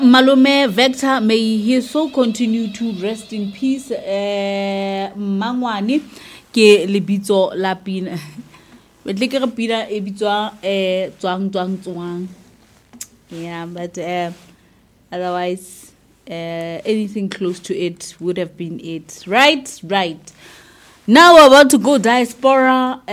Malume Vector, may his soul continue to rest in peace. Mangwane ke lebitso la pina. Betle ke re pina e bitswa tswang. Yeah, but otherwise anything close to it would have been it. Right. Now we're about to go diaspora.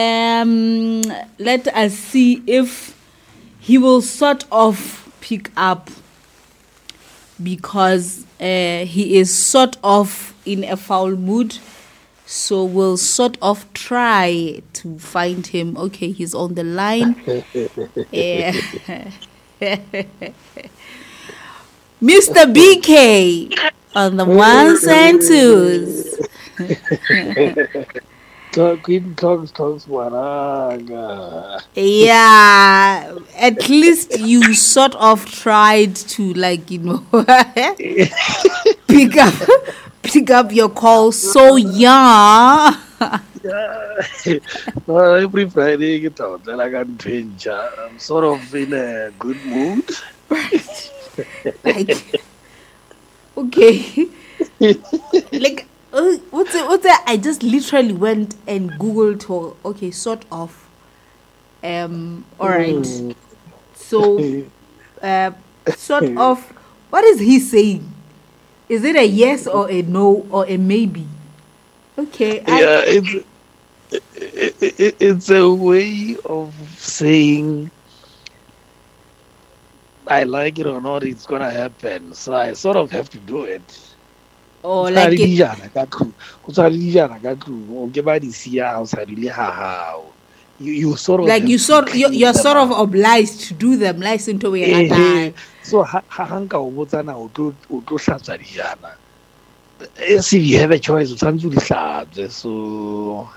Let us see if he will sort of pick up, because he is sort of in a foul mood. So we'll sort of try to find him. Okay, he's on the line. Mr. BK on the ones and twos. Talks, Waraga. Yeah, at least you sort of tried to, pick up your call. So yeah. Well, every Friday get out and I can change. I'm sort of in a good mood. Okay. What's it? I just literally went and Googled for, okay, sort of. All right. So, sort of, what is he saying? Is it a yes or a no or a maybe? Okay. It's a way of saying I like it or not, it's gonna happen. So I sort of have to do it. Or like it. You sort of like you're sort of obliged to do them, like into where so hanka o botsana o tlo hlatswa dijana. If you have a choice, so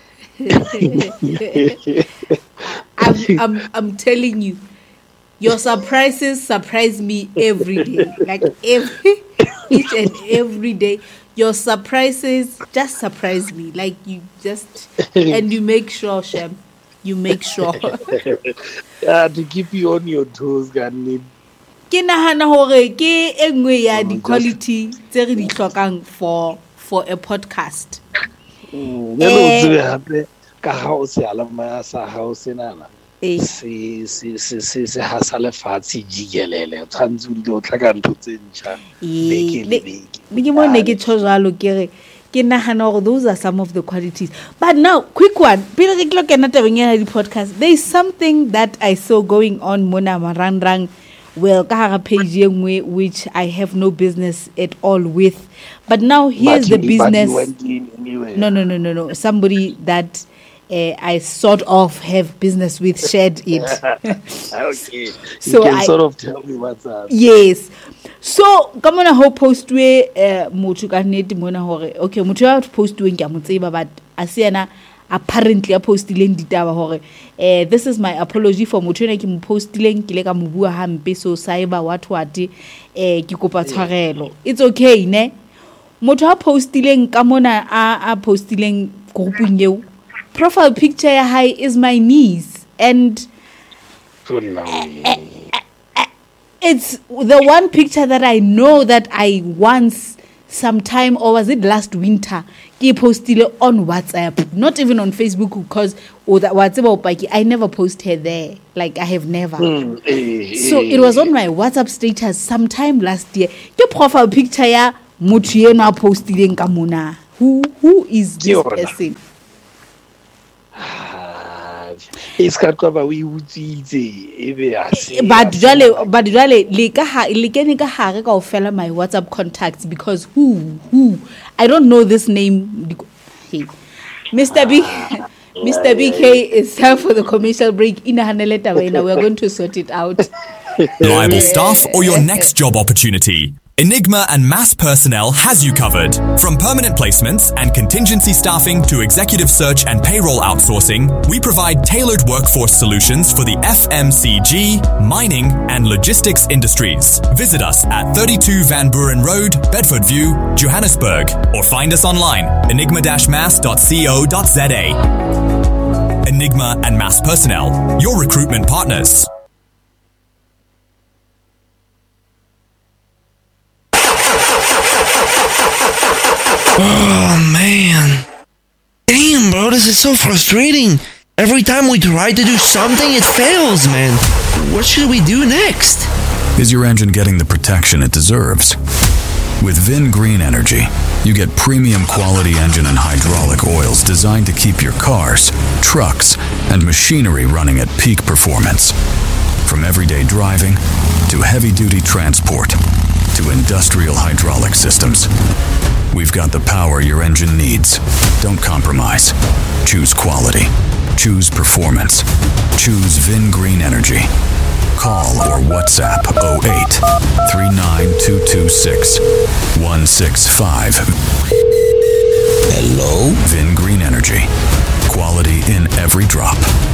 I'm telling you, your surprises surprise me every day. Like each and every day, your surprises just surprise me. Like you just and you make sure, Shem. You make sure. To keep you on your toes, Ganni. Ke nahana hore ke engwe ya di quality tse re di tlhokang for a podcast. Ka ha o se alama sa ha o se nana. Se hasa lefatshe jikelele tshwantse o tla ka ntho tse ntjha ke mone ke tshojalo ke nahana hore those are some of the qualities. But now, quick one. Pele re tlo kena tabeng ya di podcast. There is something that I saw going on mona marangrang. Well, ka hara page engwe which I have no business at all with. But now here's the business. No. Somebody that I sort of have business with shared it. Okay. So you can sort of tell me what's up. Yes. So come on, ho post we motho ka nnete mona hore okay motho ya post we ke a mo tseba, but asiana apparently a postileng ditaba hore this is my apology for motho ena ke mo postileng ke le ka mo bua hampe, so cyber what ke kopa tshwarelo. It's okay ne motho a postileng ka mona a postileng grouping eo profile picture ya high is my niece, and it's the one picture that I know that I once sometime, or was it last winter, ke postile on WhatsApp, not even on Facebook, because WhatsApp I never post her there, like I have never. So it was on my WhatsApp status sometime last year. Ke profile picture ya motho eno a postileng ka mona. Who is this person? It's got cover we utsitse but jwale le kene ka hare ka ofela my WhatsApp contacts, because who I don't know this name. Hey, Mr. BK is time for the commercial break. We are going to sort it out. Reliable staff or your next job opportunity? Enigma and Mass Personnel has you covered. From permanent placements and contingency staffing to executive search and payroll outsourcing, we provide tailored workforce solutions for the FMCG, mining and logistics industries. Visit us at 32 Van Buren Road, Bedford View, Johannesburg, or find us online, enigma-mass.co.za. Enigma and Mass Personnel, your recruitment partners. Oh, man. Damn, bro, this is so frustrating. Every time we try to do something, it fails, man. What should we do next? Is your engine getting the protection it deserves? With Vin Green Energy, you get premium quality engine and hydraulic oils designed to keep your cars, trucks, and machinery running at peak performance. From everyday driving to heavy-duty transport to industrial hydraulic systems, we've got the power your engine needs. Don't compromise. Choose quality. Choose performance. Choose Vin Green Energy. Call or WhatsApp 08 39226 165. Hello? Vin Green Energy. Quality in every drop.